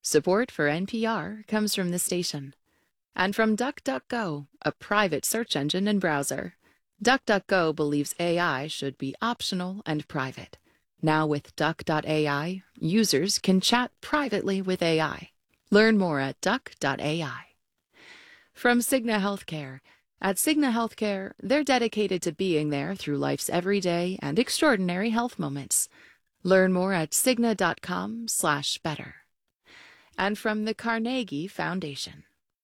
Support for NPR comes from the station and from DuckDuckGo, a private search engine and browser. DuckDuckGo believes AI should be optional and private. Now with Duck.ai, users can chat privately with AI. Learn more at Duck.ai. From Cigna Healthcare. At Cigna Healthcare, they're dedicated to being there through life's everyday and extraordinary health moments. Learn more at Cigna.com/better. And from the Carnegie Foundation.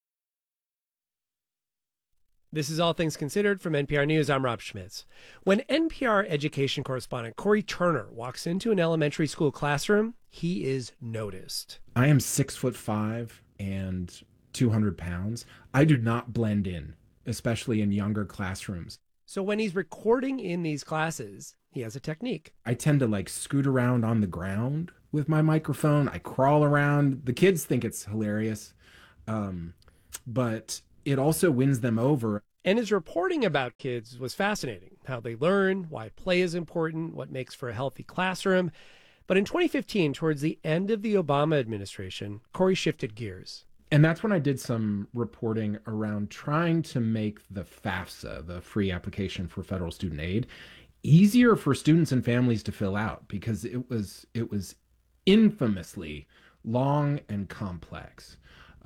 This is All Things Considered from NPR News. I'm Rob Schmitz. When NPR education correspondent Corey Turner walks into an elementary school classroom, he is noticed. I am 6'5" and 200 pounds. I do not blend in, especially in younger classrooms. So when he's recording in these classes, he has a technique. I tend to scoot around on the ground with my microphone. I crawl around. The kids think it's hilarious, but it also wins them over. And his reporting about kids was fascinating. How they learn, why play is important, what makes for a healthy classroom. But in 2015, towards the end of the Obama administration, Corey shifted gears. And that's when I did some reporting around trying to make the FAFSA, the free application for federal student aid, easier for students and families to fill out, because it was infamously long and complex.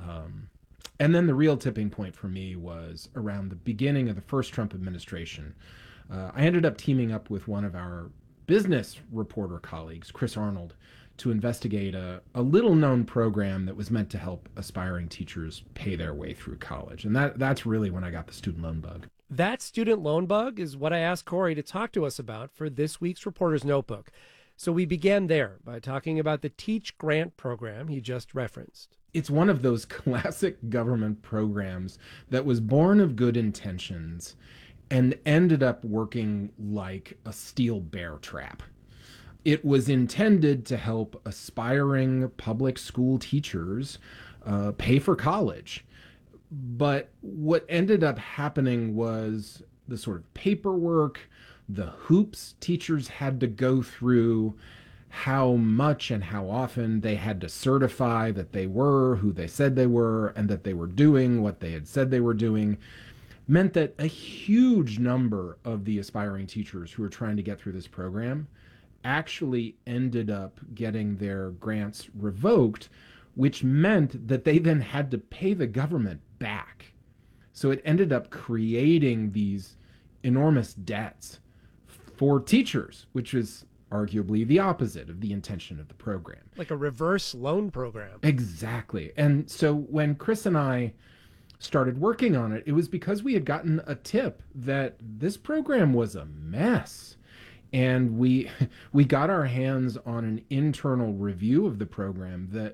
And then the real tipping point for me was around the beginning of the first Trump administration. I ended up teaming up with one of our business reporter colleagues, Chris Arnold, to investigate a little-known program that was meant to help aspiring teachers pay their way through college. And that's really when I got the student loan bug. That student loan bug is what I asked Corey to talk to us about for this week's Reporter's Notebook. So we began there by talking about the Teach Grant program he just referenced. It's one of those classic government programs that was born of good intentions and ended up working like a steel bear trap. It was intended to help aspiring public school teachers pay for college. But what ended up happening was the sort of paperwork, the hoops teachers had to go through, how much and how often they had to certify that they were who they said they were and that they were doing what they had said they were doing, meant that a huge number of the aspiring teachers who were trying to get through this program actually ended up getting their grants revoked, which meant that they then had to pay the government back. So it ended up creating these enormous debts for teachers, which is arguably the opposite of the intention of the program. Like a reverse loan program. Exactly. And so when Chris and I started working on it, it was because we had gotten a tip that this program was a mess. And we got our hands on an internal review of the program that,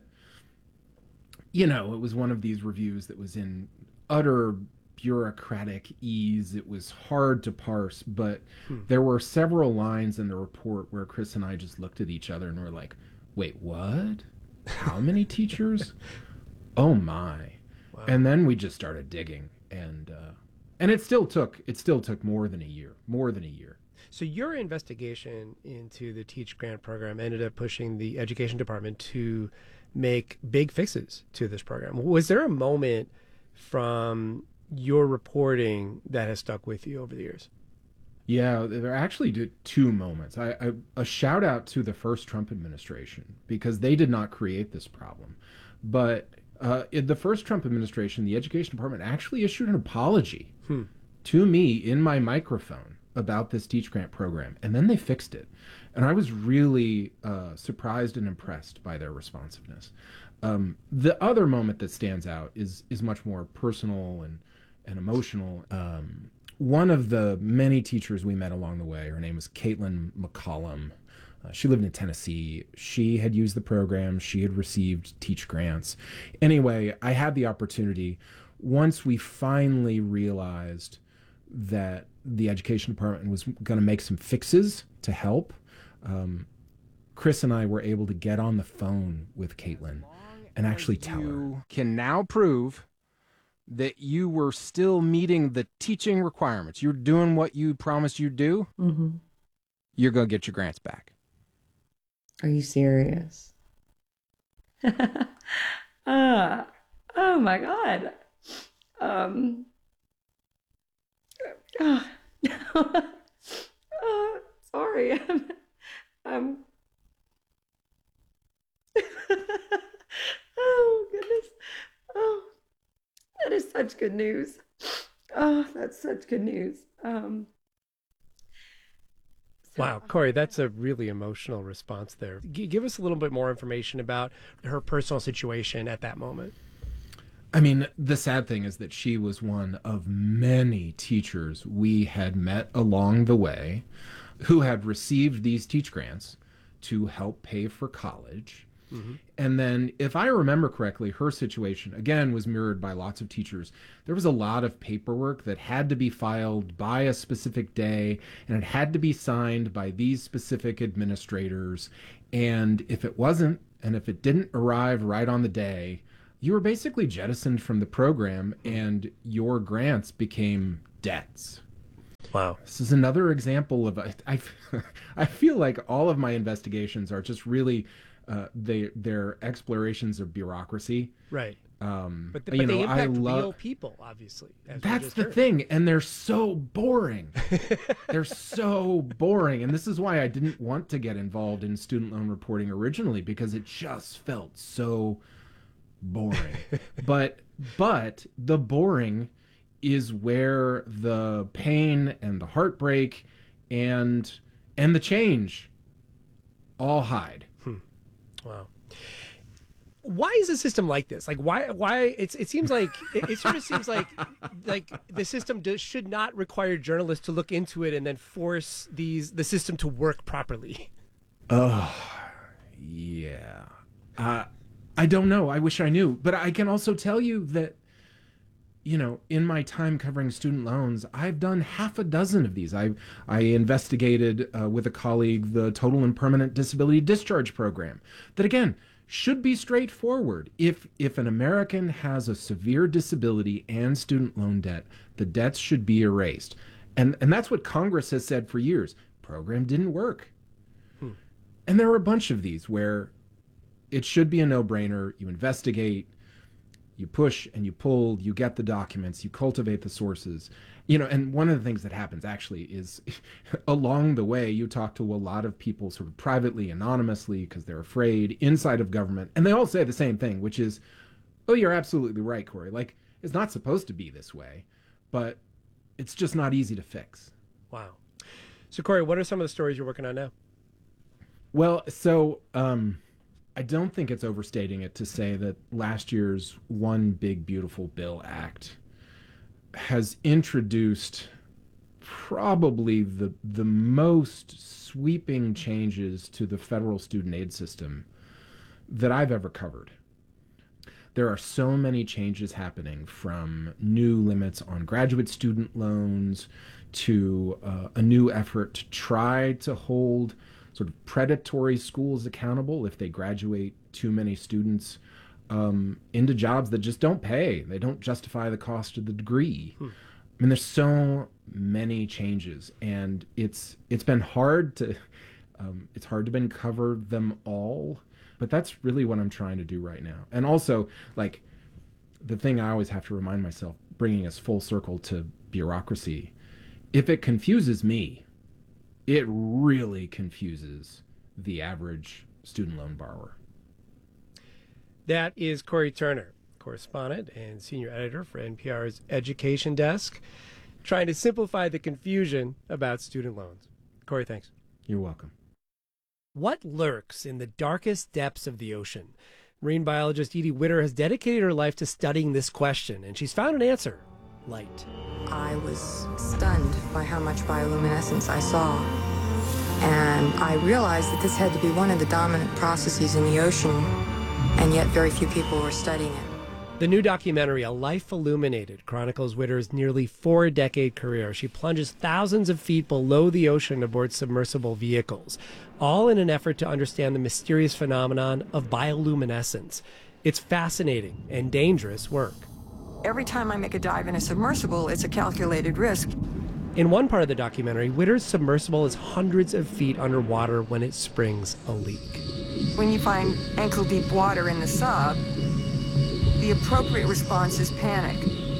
it was one of these reviews that was in utter bureaucratic ease. It was hard to parse, but there were several lines in the report where Chris and I just looked at each other and were like, wait, what? How many teachers? Oh my. Wow. And then we just started digging, and it still took more than a year. So your investigation into the Teach Grant program ended up pushing the education department to make big fixes to this program. Was there a moment from your reporting that has stuck with you over the years? Yeah, there are actually two moments. A shout out to the first Trump administration, because they did not create this problem. But in the first Trump administration, the education department actually issued an apology to me in my microphone about this Teach Grant program, and then they fixed it. And I was really surprised and impressed by their responsiveness. The other moment that stands out is much more personal and emotional. One of the many teachers we met along the way, her name was Caitlin McCollum. She lived in Tennessee. She had used the program. She had received Teach Grants. Anyway, I had the opportunity, once we finally realized that the education department was going to make some fixes to help, Chris and I were able to get on the phone with Caitlin and actually tell her. You can now prove that you were still meeting the teaching requirements. You're doing what you promised you'd do. Mm-hmm. You're going to get your grants back. Are you serious? Oh my God. Um, oh, oh, sorry. I'm oh goodness. Oh, that is such good news. Oh, that's such good news. Wow, Corey, that's a really emotional response there. Give us a little bit more information about her personal situation at that moment. I mean, the sad thing is that she was one of many teachers we had met along the way who had received these teach grants to help pay for college. And then, if I remember correctly, her situation, again, was mirrored by lots of teachers. There was a lot of paperwork that had to be filed by a specific day, and it had to be signed by these specific administrators. And if it wasn't, and if it didn't arrive right on the day, you were basically jettisoned from the program, and your grants became debts. Wow. This is another example of, I feel like all of my investigations are just really... their explorations of bureaucracy. Right. But they you know, impact real people, obviously. That's the thing. And they're so boring. They're so boring. And this is why I didn't want to get involved in student loan reporting originally, because it just felt so boring. But the boring is where the pain and the heartbreak and the change all hide. Wow. Why is a system like this? Like, why it seems like it sort of seems like the system should not require journalists to look into it and then force the system to work properly. Oh, yeah. I don't know. I wish I knew. But I can also tell you that, you know, in my time covering student loans, I've done half a dozen of these. I investigated with a colleague the Total and Permanent Disability Discharge Program that, again, should be straightforward. If an American has a severe disability and student loan debt, the debts should be erased. And that's what Congress has said for years. Program didn't work. And there are a bunch of these where it should be a no-brainer. You investigate, you push and you pull, you get the documents, you cultivate the sources. You know, and one of the things that happens actually is along the way, you talk to a lot of people sort of privately, anonymously, because they're afraid inside of government. And they all say the same thing, which is, oh, you're absolutely right, Corey. Like, it's not supposed to be this way, but it's just not easy to fix. Wow. So, Corey, what are some of the stories you're working on now? Well, so, I don't think it's overstating it to say that last year's One Big Beautiful Bill Act has introduced probably the most sweeping changes to the federal student aid system that I've ever covered. There are so many changes happening, from new limits on graduate student loans to a new effort to try to hold sort of predatory schools accountable if they graduate too many students into jobs that just don't pay. They don't justify the cost of the degree. I mean, there's so many changes, and it's been hard to been cover them all. But that's really what I'm trying to do right now. And also, like, the thing I always have to remind myself, bringing us full circle to bureaucracy, if it confuses me, it really confuses the average student loan borrower. That is Corey Turner, correspondent and senior editor for NPR's Education Desk, trying to simplify the confusion about student loans. Corey, thanks. You're welcome. What lurks in the darkest depths of the ocean? Marine biologist Edie Widder has dedicated her life to studying this question, and she's found an answer: light. I was stunned by how much bioluminescence I saw. And I realized that this had to be one of the dominant processes in the ocean, and yet very few people were studying it. The new documentary, A Life Illuminated, chronicles Widder's nearly 4-decade career. She plunges thousands of feet below the ocean aboard submersible vehicles, all in an effort to understand the mysterious phenomenon of bioluminescence. It's fascinating and dangerous work. Every time I make a dive in a submersible, it's a calculated risk. In one part of the documentary, Widder's submersible is hundreds of feet underwater when it springs a leak. When you find ankle-deep water in the sub, the appropriate response is panic.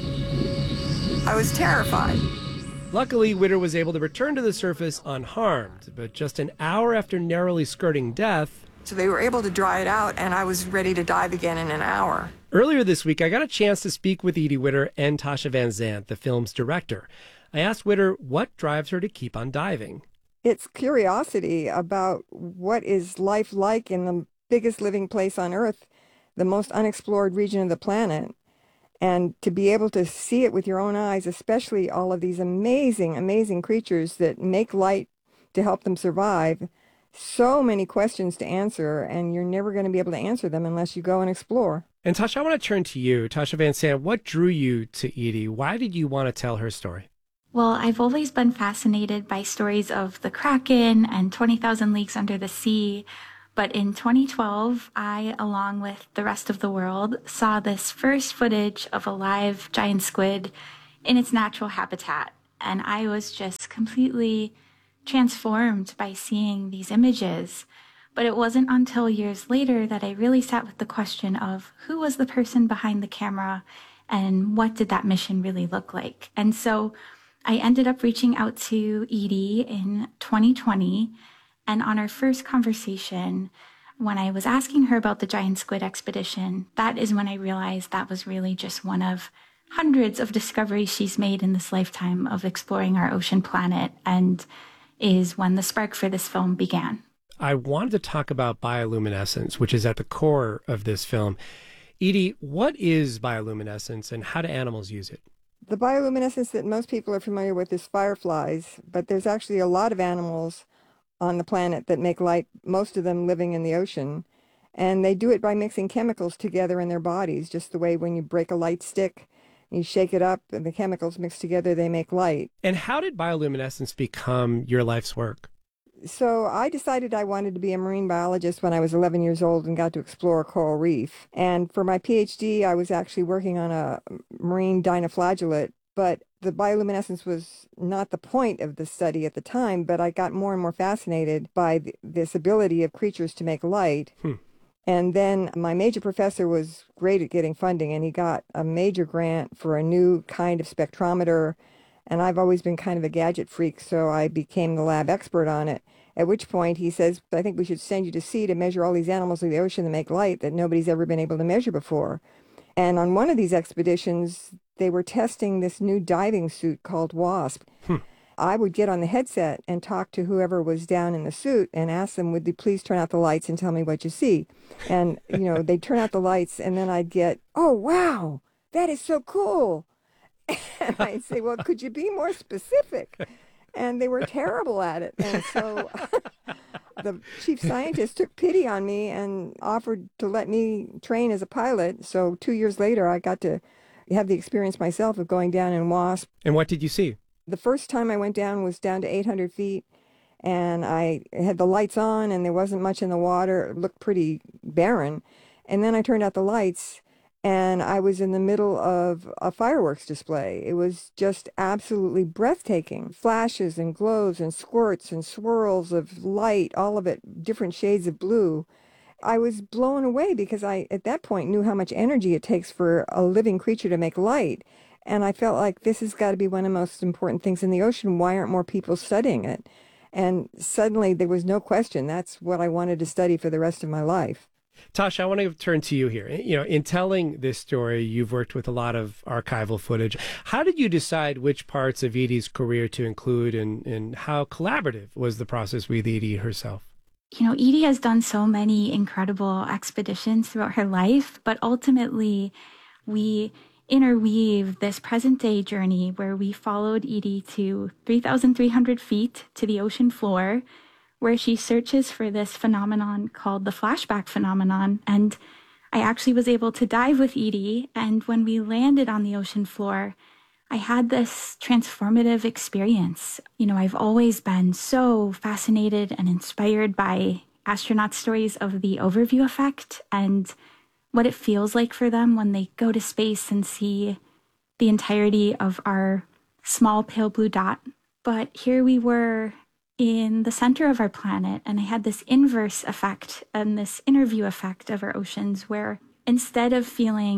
I was terrified. Luckily, Witter was able to return to the surface unharmed, but just an hour after narrowly skirting death, So they were able to dry it out, and I was ready to dive again in an hour. earlier this week, I got a chance to speak with Edie Witter and Tasha Van Zandt, the film's director. I asked Witter what drives her to keep on diving. It's curiosity about what is life like in the biggest living place on Earth, the most unexplored region of the planet. And to be able to see it with your own eyes, especially all of these amazing, amazing creatures that make light to help them survive. So many questions to answer, and you're never going to be able to answer them unless you go and explore. And Tasha, I want to turn to you. Tasha Van Zandt, what drew you to Edie? Why did you want to tell her story? Well, I've always been fascinated by stories of the Kraken and 20,000 Leagues Under the Sea. But in 2012, I, along with the rest of the world, saw this first footage of a live giant squid in its natural habitat. And I was just completely transformed by seeing these images. But it wasn't until years later that I really sat with the question of who was the person behind the camera and what did that mission really look like? And so I ended up reaching out to Edie in 2020. And on our first conversation, when I was asking her about the giant squid expedition, that is when I realized that was really just one of hundreds of discoveries she's made in this lifetime of exploring our ocean planet, and is when the spark for this film began. I wanted to talk about bioluminescence, which is at the core of this film. Edie, what is bioluminescence and how do animals use it? The bioluminescence that most people are familiar with is fireflies, but there's actually a lot of animals on the planet that make light, most of them living in the ocean. And they do it by mixing chemicals together in their bodies, just the way when you break a light stick, you shake it up, and the chemicals mix together, they make light. And how did bioluminescence become your life's work? So I decided I wanted to be a marine biologist when I was 11 years old and got to explore a coral reef. And for my PhD, I was actually working on a marine dinoflagellate, but the bioluminescence was not the point of the study at the time, but I got more and more fascinated by this ability of creatures to make light. And then my major professor was great at getting funding, and he got a major grant for a new kind of spectrometer. And I've always been kind of a gadget freak, so I became the lab expert on it. At which point he says, I think we should send you to sea to measure all these animals in the ocean that make light that nobody's ever been able to measure before. And on one of these expeditions, they were testing this new diving suit called WASP. I would get on the headset and talk to whoever was down in the suit and ask them, would you please turn out the lights and tell me what you see? And, you know, they'd turn out the lights, and then I'd get, oh, wow, that is so cool. And I'd say, well, could you be more specific? And they were terrible at it. And so the chief scientist took pity on me and offered to let me train as a pilot. So 2 years later, I got to have the experience myself of going down in WASP. And what did you see? The first time I went down was down to 800 feet, and I had the lights on, and there wasn't much in the water. It looked pretty barren. And then I turned out the lights, and I was in the middle of a fireworks display. It was just absolutely breathtaking. Flashes and glows and squirts and swirls of light, all of it different shades of blue. I was blown away because I, at that point, knew how much energy it takes for a living creature to make light. And I felt like this has got to be one of the most important things in the ocean. Why aren't more people studying it? And suddenly there was no question. That's what I wanted to study for the rest of my life. Tasha, I want to turn to you here. You know, in telling this story, you've worked with a lot of archival footage. How did you decide which parts of Edie's career to include, and how collaborative was the process with Edie herself? You know, Edie has done so many incredible expeditions throughout her life, but ultimately we interweave this present day journey where we followed Edie to 3,300 feet to the ocean floor, where she searches for this phenomenon called the flashback phenomenon. And I actually was able to dive with Edie. And when we landed on the ocean floor, I had this transformative experience. You know, I've always been so fascinated and inspired by astronaut stories of the overview effect and what it feels like for them when they go to space and see the entirety of our small pale blue dot. But here we were in the center of our planet, and I had this inverse effect and this interview effect of our oceans where instead of feeling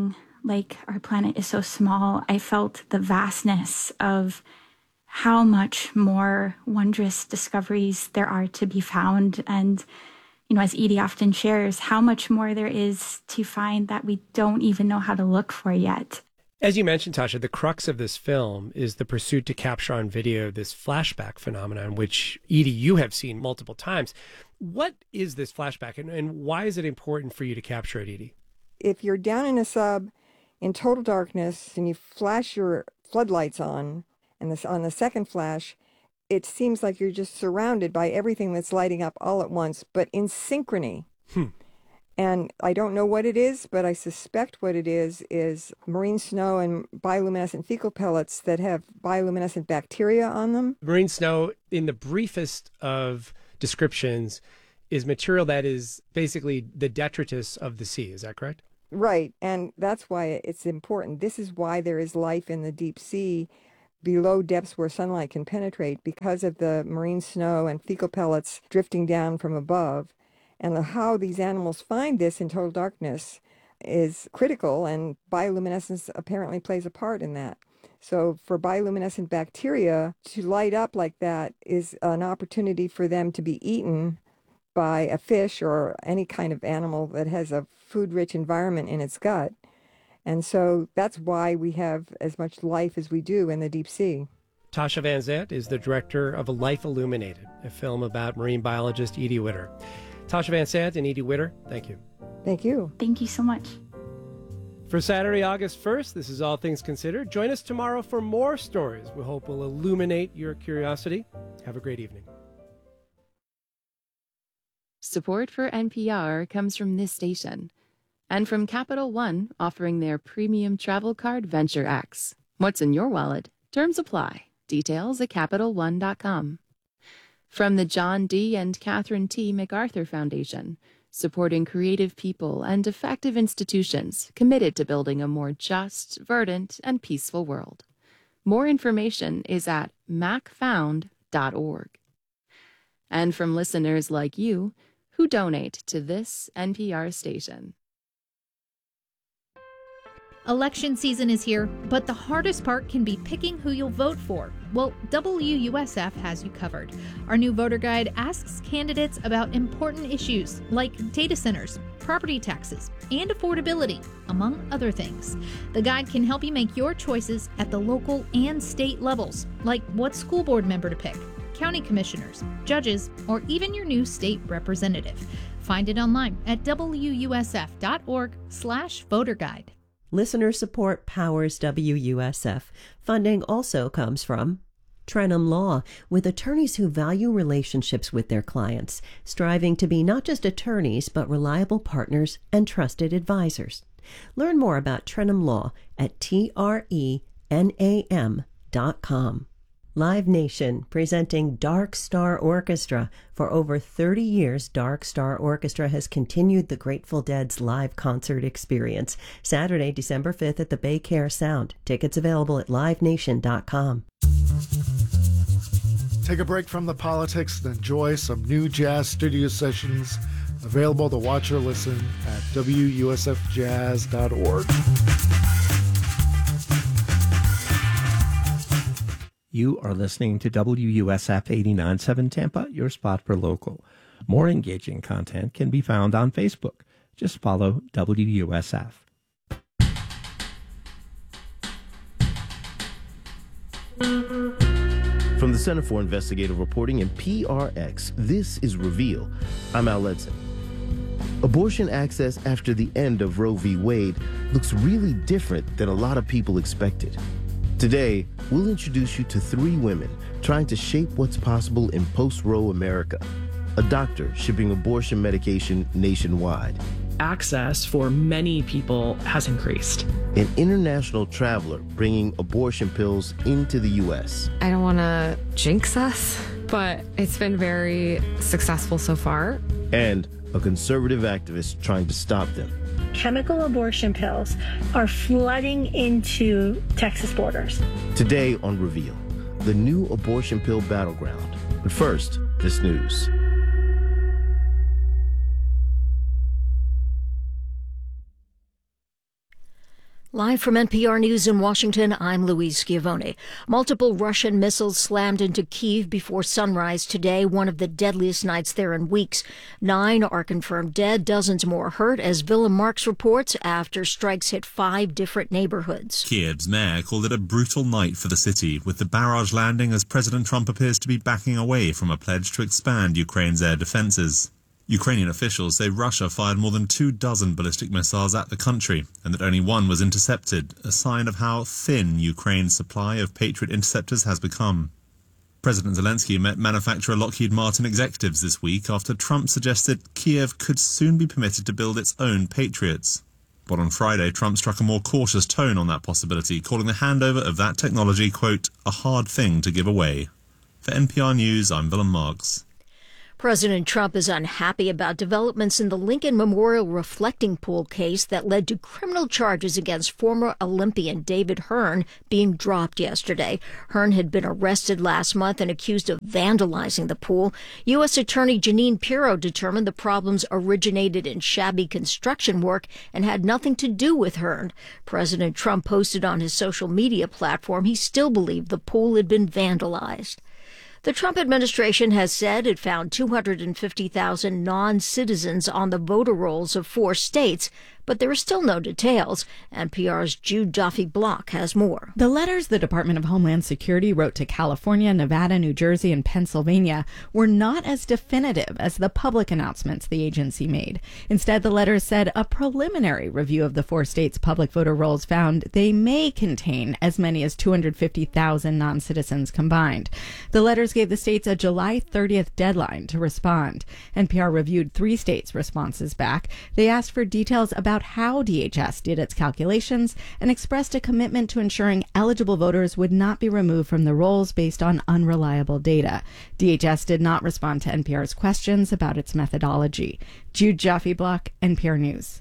like our planet is so small, I felt the vastness of how much more wondrous discoveries there are to be found. And, as Edie often shares, how much more there is to find that we don't even know how to look for yet. As you mentioned, Tasha, the crux of this film is the pursuit to capture on video this flashback phenomenon, which, Edie, you have seen multiple times. What is this flashback, and why is it important for you to capture it, Edie? If you're down in a sub in total darkness and you flash your floodlights on, and on the second flash, it seems like you're just surrounded by everything that's lighting up all at once, but in synchrony. And I don't know what it is, but I suspect what it is marine snow and bioluminescent fecal pellets that have bioluminescent bacteria on them. Marine snow, in the briefest of descriptions, is material that is basically the detritus of the sea. Is that correct? Right, and that's why it's important. This is why there is life in the deep sea below depths where sunlight can penetrate, because of the marine snow and fecal pellets drifting down from above. And how these animals find this in total darkness is critical, and bioluminescence apparently plays a part in that. So for bioluminescent bacteria to light up like that is an opportunity for them to be eaten by a fish or any kind of animal that has a food-rich environment in its gut. And so that's why we have as much life as we do in the deep sea. Tasha Van Zandt is the director of Life Illuminated, a film about marine biologist Edie Widder. Tasha Van Zandt and Edie Widder, thank you. Thank you. Thank you so much. For Saturday, August 1st, this is All Things Considered. Join us tomorrow for more stories we hope will illuminate your curiosity. Have a great evening. Support for NPR comes from this station and from Capital One, offering their premium travel card Venture X. What's in your wallet? Terms apply. Details at CapitalOne.com. From the John D. and Catherine T. MacArthur Foundation, supporting creative people and effective institutions committed to building a more just, verdant, and peaceful world. More information is at macfound.org. And from listeners like you who donate to this NPR station. Election season is here, but the hardest part can be picking who you'll vote for. Well, WUSF has you covered. Our new voter guide asks candidates about important issues like data centers, property taxes, and affordability, among other things. The guide can help you make your choices at the local and state levels, like what school board member to pick, county commissioners, judges, or even your new state representative. Find it online at wusf.org/voterguide. Listener support powers WUSF. Funding also comes from Trenum Law, with attorneys who value relationships with their clients, striving to be not just attorneys, but reliable partners and trusted advisors. Learn more about Trenum Law at TRENAM.com. Live Nation, presenting Dark Star Orchestra. For over 30 years, Dark Star Orchestra has continued the Grateful Dead's live concert experience. Saturday, December 5th at the Bay Care Sound. Tickets available at livenation.com. Take a break from the politics and enjoy some new jazz studio sessions available to watch or listen at WUSFjazz.org. You are listening to WUSF 89.7 Tampa, your spot for local. More engaging content can be found on Facebook. Just follow WUSF. From the Center for Investigative Reporting and PRX, this is Reveal. I'm Al Ledson. Abortion access after the end of Roe v. Wade looks really different than a lot of people expected. Today, we'll introduce you to 3 women trying to shape what's possible in post-Roe America. A doctor shipping abortion medication nationwide. Access for many people has increased. An international traveler bringing abortion pills into the U.S. I don't want to jinx us, but it's been very successful so far. And a conservative activist trying to stop them. Chemical abortion pills are flooding into Texas borders. Today on Reveal, the new abortion pill battleground. But first, this news. Live from NPR News in Washington, I'm Louise Schiavone. Multiple Russian missiles slammed into Kyiv before sunrise today, one of the deadliest nights there in weeks. 9 are confirmed dead, dozens more hurt, as Willem Marks reports, after strikes hit 5 different neighborhoods. Kiev's mayor called it a brutal night for the city, with the barrage landing as President Trump appears to be backing away from a pledge to expand Ukraine's air defenses. Ukrainian officials say Russia fired more than 24 ballistic missiles at the country, and that only one was intercepted, a sign of how thin Ukraine's supply of Patriot interceptors has become. President Zelensky met manufacturer Lockheed Martin executives this week after Trump suggested Kiev could soon be permitted to build its own Patriots. But on Friday, Trump struck a more cautious tone on that possibility, calling the handover of that technology, quote, a hard thing to give away. For NPR News, I'm Willem Marks. President Trump is unhappy about developments in the Lincoln Memorial Reflecting Pool case that led to criminal charges against former Olympian David Hearn being dropped yesterday. Hearn had been arrested last month and accused of vandalizing the pool. U.S. Attorney Jeanine Pirro determined the problems originated in shabby construction work and had nothing to do with Hearn. President Trump posted on his social media platform he still believed the pool had been vandalized. The Trump administration has said it found 250,000 non-citizens on the voter rolls of 4 states, but there are still no details. NPR's Jude Duffy-Block has more. The letters the Department of Homeland Security wrote to California, Nevada, New Jersey, and Pennsylvania were not as definitive as the public announcements the agency made. Instead, the letters said a preliminary review of the 4 states' public voter rolls found they may contain as many as 250,000 non-citizens combined. The letters gave the states a July 30th deadline to respond. NPR reviewed 3 states' responses back. They asked for details about how DHS did its calculations and expressed a commitment to ensuring eligible voters would not be removed from the rolls based on unreliable data. DHS did not respond to NPR's questions about its methodology. Jude Duffy-Block, NPR News.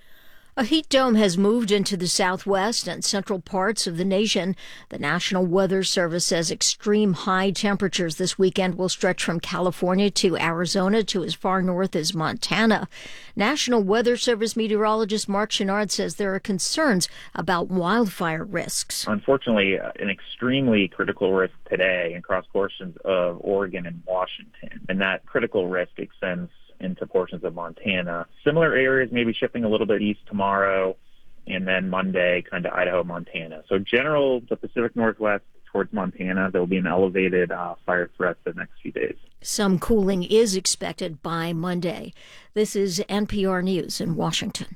A heat dome has moved into the southwest and central parts of the nation. The National Weather Service says extreme high temperatures this weekend will stretch from California to Arizona to as far north as Montana. National Weather Service meteorologist Mark Chenard says there are concerns about wildfire risks. Unfortunately, an extremely critical risk today across portions of Oregon and Washington, and that critical risk extends into portions of Montana. Similar areas maybe shifting a little bit east tomorrow, and then Monday, kind of Idaho, Montana. So the Pacific Northwest towards Montana, there will be an elevated fire threat the next few days. Some cooling is expected by Monday. This is NPR News in Washington.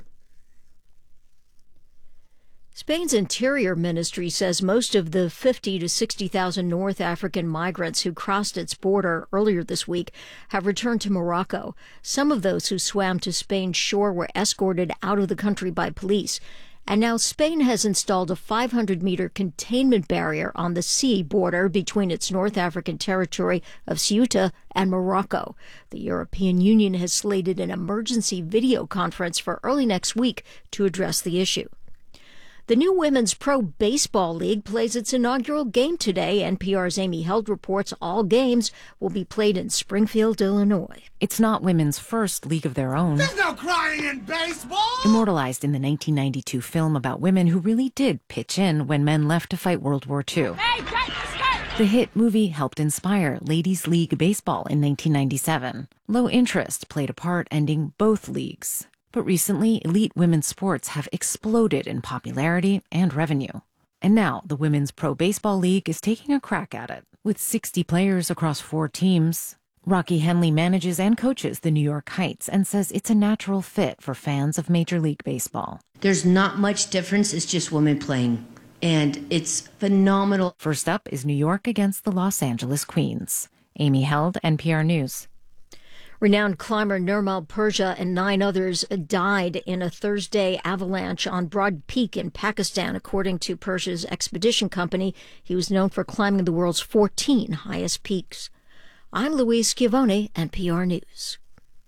Spain's Interior Ministry says most of the 50,000 to 60,000 North African migrants who crossed its border earlier this week have returned to Morocco. Some of those who swam to Spain's shore were escorted out of the country by police. And now Spain has installed a 500-meter containment barrier on the sea border between its North African territory of Ceuta and Morocco. The European Union has slated an emergency video conference for early next week to address the issue. The new Women's Pro Baseball League plays its inaugural game today. NPR's Amy Held reports all games will be played in Springfield, Illinois. It's not women's first league of their own. There's no crying in baseball! Immortalized in the 1992 film about women who really did pitch in when men left to fight World War II. Hey, get the skirt! The hit movie helped inspire Ladies League Baseball in 1997. Low interest played a part, ending both leagues. But recently, elite women's sports have exploded in popularity and revenue. And now, the Women's Pro Baseball League is taking a crack at it. With 60 players across 4 teams, Rocky Henley manages and coaches the New York Heights and says it's a natural fit for fans of Major League Baseball. There's not much difference. It's just women playing. And it's phenomenal. First up is New York against the Los Angeles Queens. Amy Held, NPR News. Renowned climber Nirmal Purja and 9 others died in a Thursday avalanche on Broad Peak in Pakistan, according to Purja's expedition company. He was known for climbing the world's 14 highest peaks. I'm Louise Schiavone, NPR News.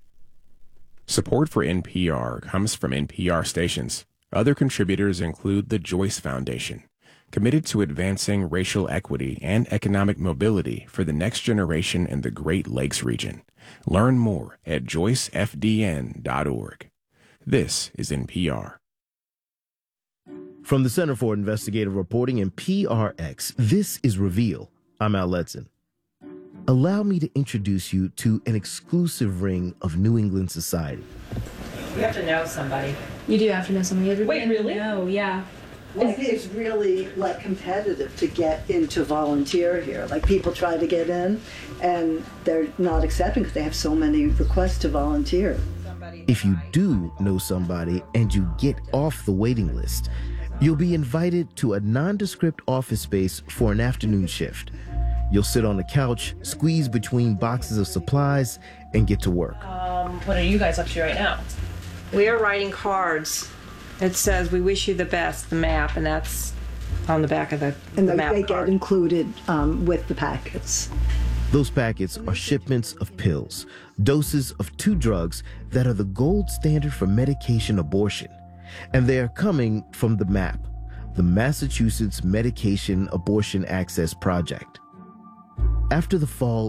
Support for NPR comes from NPR stations. Other contributors include the Joyce Foundation, committed to advancing racial equity and economic mobility for the next generation in the Great Lakes region. Learn more at joycefdn.org. This is NPR. From the Center for Investigative Reporting and PRX, this is Reveal. I'm Al Letson. Allow me to introduce you to an exclusive ring of New England society. You have to know somebody. You do have to know somebody. Wait, really? No, yeah. Like, it's really like competitive to get into volunteer here. Like people try to get in and they're not accepting because they have so many requests to volunteer. If you do know somebody and you get off the waiting list, you'll be invited to a nondescript office space for an afternoon shift. You'll sit on the couch, squeeze between boxes of supplies, and get to work. What are you guys up to right now? We are writing cards. It says, "We wish you the best," the map, and that's on the back of the map they card. get included with the packets. Those packets are shipments of pills, doses of 2 drugs that are the gold standard for medication abortion. And they are coming from the MAP, the Massachusetts Medication Abortion Access Project. After the fall